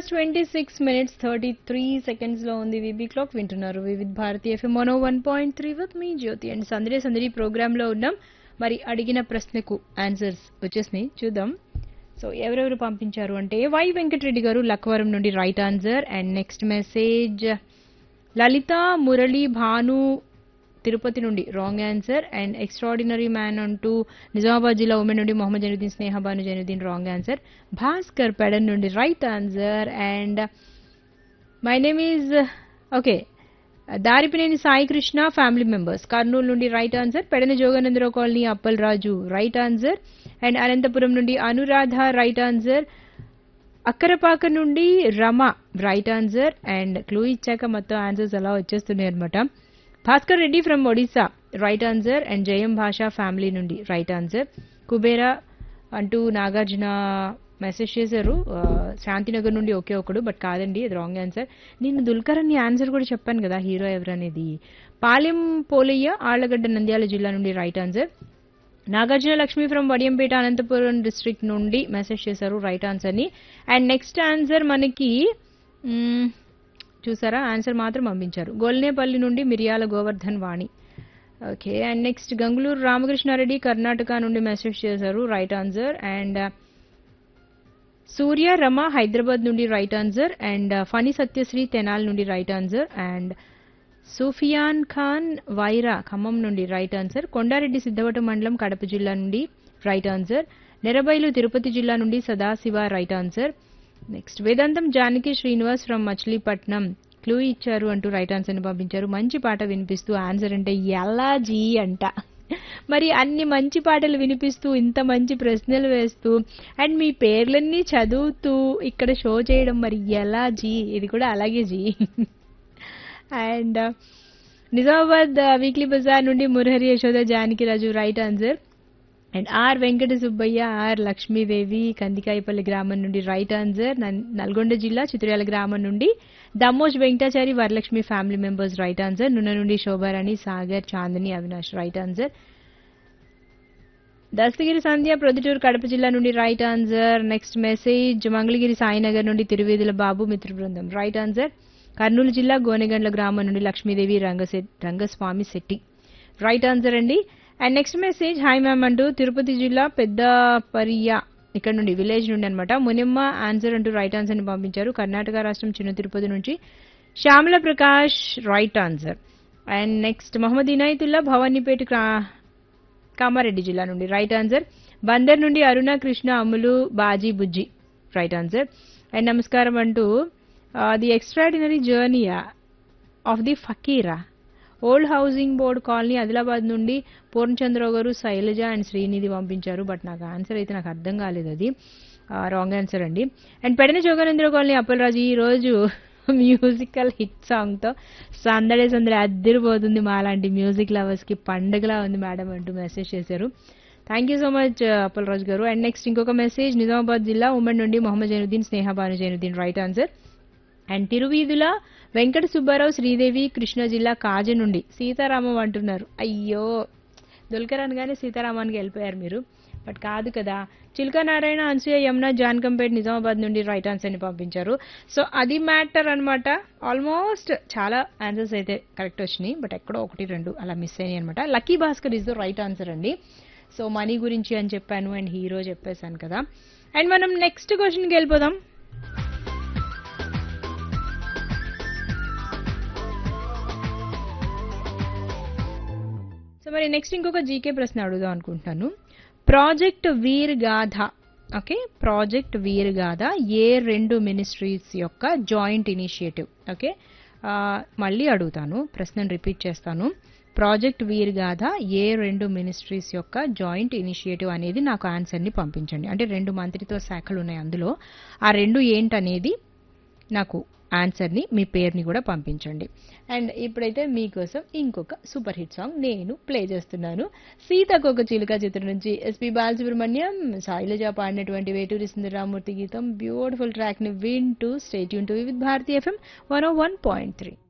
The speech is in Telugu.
6:26:33 లో ఉంది విబీ క్లాక్. వింటున్నారు Vividh Bharati FM 101.3 with me Jyothi and సందడి సందడి ప్రోగ్రామ్ లో ఉన్నాం. మరి అడిగిన ప్రశ్నకు ఆన్సర్స్ వచ్చేసినాయి, చూద్దాం. సో ఎవరెవరు పంపించారు అంటే వై వెంకటరెడ్డి గారు లక్కవరం నుండి right answer. And next message లలిత మురళి భాను తిరుపతి నుండి wrong answer. And extraordinary man అంటూ నిజామాబాద్ జిల్లా ఉమెన్ నుండి మొహమ్మద్ జైనుద్దీన్ స్నేహబాను జైనుద్దీన్ రాంగ్ ఆన్సర్. భాస్కర్ పెడన్ నుండి right answer. And my name is okay Daripineni Sai Krishna family members Kurnool నుండి right answer. Pedana Jogananda Rao colony Appal Raju right answer. And Anantapuram నుండి అనురాధ రైట్ ఆన్సర్. అక్కరపాక నుండి Rama right answer. And clue ఇచ్చాక మొత్తం ఆన్సర్స్ అలా వచ్చేస్తున్నాయి అనమాట. Bhaskar Reddy from Odisha right answer. And జయం భాషా ఫ్యామిలీ నుండి రైట్ ఆన్సర్. కుబేరా అంటూ నాగార్జున మెసేజ్ చేశారు శాంతినగర్ నుండి ఒకే ఒకడు, బట్ కాదండి, అది రాంగ్ ఆన్సర్. నేను దుల్కర్ అని ఆన్సర్ కూడా చెప్పాను కదా, హీరో ఎవరనేది. పాలెం పోలయ్య ఆళ్లగడ్డ నంద్యాల జిల్లా నుండి right answer. Nagarjuna Lakshmi from Vadiyampeta Anantapuram district నుండి మెసేజ్ చేశారు రైట్ ఆన్సర్ ని. అండ్ నెక్స్ట్ ఆన్సర్ మనకి చూసారా, ఆన్సర్ మాత్రం పంపించారు. గొల్నేపల్లి నుండి మిరియాల గోవర్ధన్ వాణి. Okay. And next Gangulur Ramakrishna Reddy Karnataka నుండి మెసేజ్ చేశారు రైట్ ఆన్సర్. అండ్ సూర్య రమ హైదరాబాద్ నుండి right answer. And Phani Satyasri Tenali నుండి right answer. And Sufiyan Khan Wyra Khammam నుండి రైట్ ఆన్సర్. కొండారెడ్డి సిద్ధవటం మండలం కడప జిల్లా నుండి రైట్ ఆన్సర్. నెరబైలు తిరుపతి జిల్లా నుండి Sadashiva right answer. Next Vedantam Janaki Srinivas from Machilipatnam clue ఇచ్చారు అంటూ రైట్ ఆన్సర్ ని పంపించారు. మంచి పాట వినిపిస్తూ ఆన్సర్ అంటే ఎలా జీ అంట. మరి అన్ని మంచి పాటలు వినిపిస్తూ ఇంత మంచి ప్రశ్నలు వేస్తూ అండ్ మీ పేర్లన్నీ చదువుతూ ఇక్కడ షో చేయడం మరి ఎలా జీ, ఇది కూడా అలాగే G. And Nizamabad weekly Bazar నుండి మురహరి యశోద జానకి రాజు right answer. And are Venkata Subbaiah are Lakshmidevi Kandikayapalli గ్రామం నుండి రైట్ ఆన్సర్. నల్గొండ జిల్లా చిత్రయాల గ్రామం నుండి Dammoj Venkatachari Varalakshmi family members right answer. నున్న నుండి శోభారాణి సాగర్ చాందని అవినాష్ రైట్ ఆన్సర్. దస్తగిరి సంధ్య ప్రొద్దుటూరు కడప జిల్లా నుండి right answer. Next message Mangalagiri Sainagar నుండి తిరువేదుల బాబు మిత్ర బృందం రైట్ ఆన్సర్. కర్నూలు జిల్లా గోనెగండ్ల గ్రామం నుండి లక్ష్మీదేవి రంగస్వామి శెట్టి రైట్ ఆన్సర్ అండి. And next message hi ma'am అంటూ తిరుపతి జిల్లా పెద్దపరియా ఇక్కడ నుండి విలేజ్ నుండి అనమాట మునిమ్మ ఆన్సర్ అంటూ రైట్ ఆన్సర్ ని పంపించారు. కర్ణాటక రాష్ట్రం చిన్న తిరుపతి నుంచి Shyamala Prakash right answer. And next Mohammed Inayatullah Bhavanipeta Kamareddy జిల్లా నుండి రైట్ ఆన్సర్. బందర్ నుండి అరుణ కృష్ణ అమ్ములు బాజీ బుజ్జి రైట్ ఆన్సర్. అండ్ నమస్కారం అంటూ the extraordinary journey of the Fakira old housing board colony Adilabad నుండి పూర్ణచంద్రరావు గారు శైలజ అండ్ శ్రీనిధి పంపించారు. బట్ నాకు ఆన్సర్ అయితే నాకు అర్థం కాలేదు, అది రాంగ్ ఆన్సర్ అండి. అండ్ పెడన జోగానందరావు కాలనీ అప్పలరాజు ఈ రోజు మ్యూజికల్ హిట్ సాంగ్ తో సందడి సందడి అద్దరిపోతుంది, మాలాంటి మ్యూజిక్ లవర్స్ కి పండుగలా ఉంది మేడం అంటూ మెసేజ్ చేశారు. Thank you so much Appalaraju గారు. అండ్ నెక్స్ట్ ఇంకొక మెసేజ్ నిజామాబాద్ జిల్లా ఉమ్మడి నుండి Mohammed Zainuddin Sneha Banu Zainuddin right answer. And Tiruveedhula Venkata Subbarao Sridevi Krishna జిల్లా కాజ నుండి సీతారామం అంటున్నారు. అయ్యో, దుల్కర్ అనగానే సీతారామానికి వెళ్ళిపోయారు మీరు, బట్ కాదు కదా. చిల్కా నారాయణ అన్సూయ యమున జాన్కంపేట్ నిజామాబాద్ నుండి రైట్ ఆన్సర్ ని పంపించారు. సో అది మ్యాటర్ అనమాట. ఆల్మోస్ట్ చాలా ఆన్సర్స్ అయితే కరెక్ట్ వచ్చినాయి, బట్ ఎక్కడో ఒకటి రెండు అలా మిస్ అయినాయి అనమాట. Lucky Bhaskar is the right answer అండి. సో మనీ గురించి అని చెప్పాను అండ్ హీరో చెప్పేశాను కదా. అండ్ మనం నెక్స్ట్ క్వశ్చన్కి వెళ్ళిపోదాం. సో మరి నెక్స్ట్ ఇంకొక జీకే ప్రశ్న అడుగుదాం అనుకుంటున్నాను. ప్రాజెక్ట్ వీర్ గాథ, ఓకే, ప్రాజెక్ట్ వీర్ గాథ ఏ రెండు మినిస్ట్రీస్ యొక్క జాయింట్ ఇనిషియేటివ్? ఓకే, మళ్ళీ అడుగుతాను, ప్రశ్నను రిపీట్ చేస్తాను. ప్రాజెక్ట్ వీర్ గాథ ఏ రెండు మినిస్ట్రీస్ యొక్క జాయింట్ ఇనిషియేటివ్ అనేది నాకు ఆన్సర్ని పంపించండి. అంటే రెండు మంత్రిత్వ శాఖలు ఉన్నాయి అందులో, ఆ రెండు ఏంటనేది నాకు ఆన్సర్ని మీ పేరుని కూడా పంపించండి. అండ్ ఇప్పుడైతే మీకోసం ఇంకొక సూపర్ హిట్ సాంగ్ నేను ప్లే చేస్తున్నాను. సీతాకోక చిలుక చిత్రం నుంచి ఎస్పి బాలసుబ్రహ్మణ్యం శైలజ పాడినటువంటి వేటూరి సుందరరామూర్తి గీతం బ్యూటిఫుల్ ట్రాక్ ని వింటూ stay tune to with Bharati FM 101.3.